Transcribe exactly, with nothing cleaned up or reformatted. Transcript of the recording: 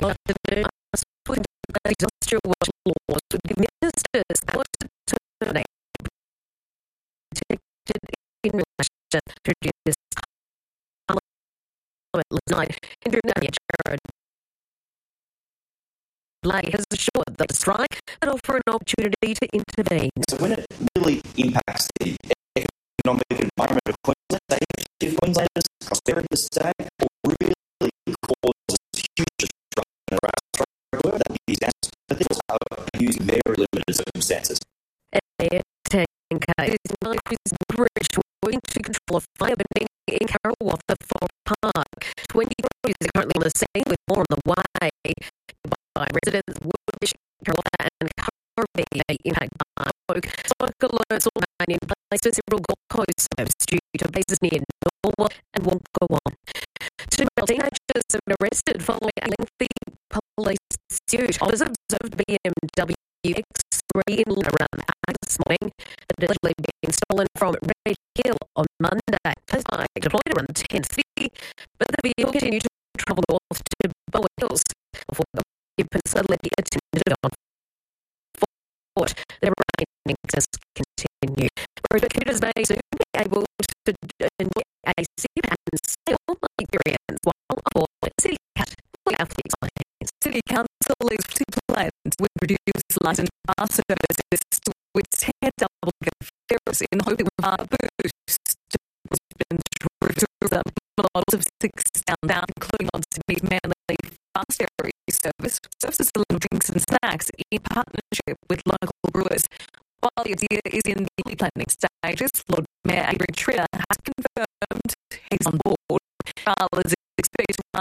afternoon, industrial water laws would give ministers power to terminate protected in relation to introduce Parliament last night. Indra Jared Blake has assured that the strike would offer an opportunity to intervene. So when it really impacts the economic environment of Queensland, safety of Queenslanders, prosperity of the state, or really causes huge disruption around strike work, that would be disastrous. But these are used in very limited circumstances. Air is bridge working to control a fire burning in Karawatha Park. twenty crews are currently on the scene with more on the way. By residents Woodbridge, Karawatha and Currabee may impact by smoke. Smoke alerts will remain in place for several Gold Coast suburbs due to bases near Norwell and Wonkawon. Two male teenagers have been arrested following a lengthy police pursuit. Officers observed B M W X three in around eight this morning that had allegedly been stolen from Red Hill on Monday. Police deployed around ten fifty, but the vehicle continued to travel north to Bowen Hills before occupants allegedly attended on foot. The remaining tests continue. Whereas commuters may soon be able to enjoy a sip and sail experience while aboard City Cat. City Council is to plans with reduced licensed bus services with ten double fares in hope it will uh, boost Brisbane's tourism. Models of six down, down including on Sydney's Manly fast ferry service, services deliver drinks and snacks in partnership with local brewers. While the idea is in the early planning stages, Lord Mayor Adrian Trier has confirmed he's on board. Carl is expected to